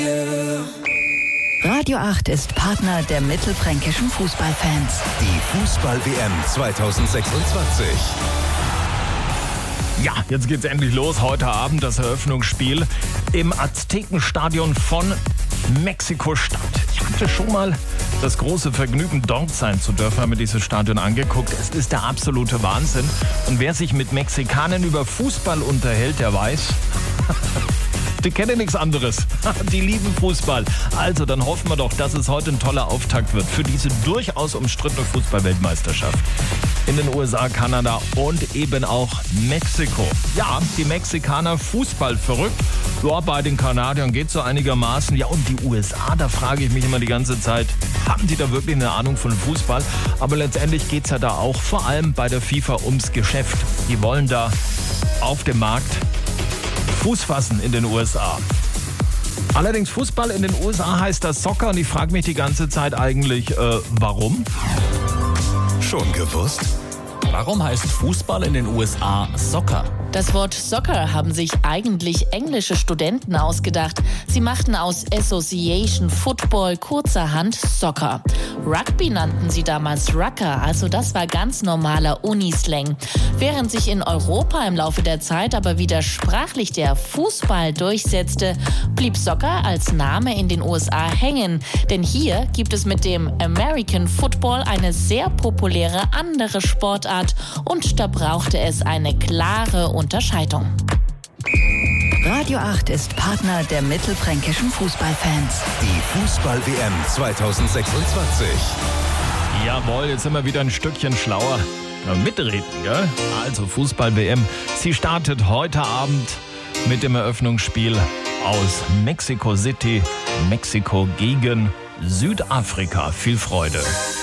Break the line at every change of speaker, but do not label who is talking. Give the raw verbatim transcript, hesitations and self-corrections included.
Radio acht ist Partner der mittelfränkischen Fußballfans.
Die Fußball-W M zweitausendsechsundzwanzig.
Ja, jetzt geht's endlich los. Heute Abend das Eröffnungsspiel im Aztekenstadion von Mexiko-Stadt. Ich hatte schon mal das große Vergnügen, dort sein zu dürfen, habe mir dieses Stadion angeguckt. Es ist der absolute Wahnsinn. Und wer sich mit Mexikanern über Fußball unterhält, der weiß, die kennen nichts anderes. Die lieben Fußball. Also, dann hoffen wir doch, dass es heute ein toller Auftakt wird für diese durchaus umstrittene Fußball-Weltmeisterschaft in den U S A, Kanada und eben auch Mexiko. Ja, die Mexikaner Fußball verrückt. Ja, bei den Kanadiern geht es so einigermaßen. Ja, und die U S A, da frage ich mich immer die ganze Zeit, haben die da wirklich eine Ahnung von Fußball? Aber letztendlich geht es ja da auch vor allem bei der FIFA ums Geschäft. Die wollen da auf dem Markt Fuß fassen in den U S A. Allerdings Fußball in den U S A heißt das Soccer und ich frage mich die ganze Zeit eigentlich, äh, warum?
Schon gewusst?
Warum heißt Fußball in den U S A Soccer?
Das Wort Soccer haben sich eigentlich englische Studenten ausgedacht. Sie machten aus Association Football kurzerhand Soccer. Rugby nannten sie damals Rucker, also das war ganz normaler Unislang. Während sich in Europa im Laufe der Zeit aber wieder sprachlich der Fußball durchsetzte, blieb Soccer als Name in den U S A hängen. Denn hier gibt es mit dem American Football eine sehr populäre andere Sportart und da brauchte es eine klare Unterscheidung.
Radio acht ist Partner der mittelfränkischen Fußballfans.
Die Fußball-W M zweitausendsechsundzwanzig.
Jawohl, jetzt sind wir wieder ein Stückchen schlauer. Ja, mitreden, gell? Also Fußball-W M. Sie startet heute Abend mit dem Eröffnungsspiel aus Mexico City. Mexiko gegen Südafrika. Viel Freude.